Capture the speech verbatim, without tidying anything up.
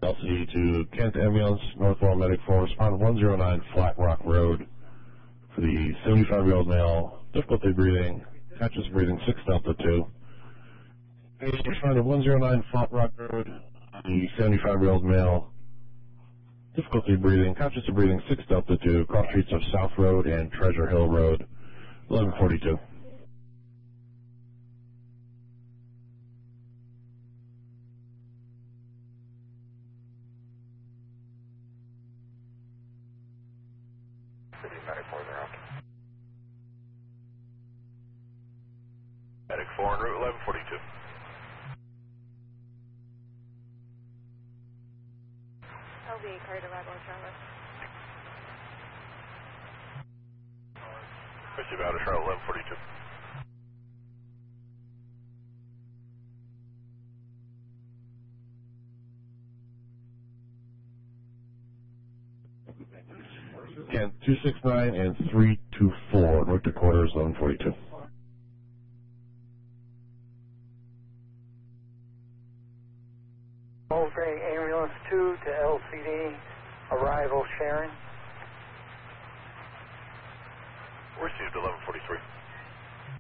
L C D to Kent Ambulance, Northwell Medic four, respond one zero nine Flat Rock Road for the seventy-five-year-old male, difficulty breathing, catches breathing six Delta two. Respond to one zero nine Flat Rock Road, the seventy-five-year-old male, difficulty breathing, catches breathing six Delta two, cross streets of South Road and Treasure Hill Road, eleven forty-two. Medic four, they're out. Medic four en route, eleven forty-two. L V, clear to arrival, Charlotte. Receive out of Charlotte, eleven forty-two. Kent two six nine and three two four, North Dakota, eleven forty-two. Mulgrave Ambulance two to L C D, arrival Sharon. Received eleven forty-three.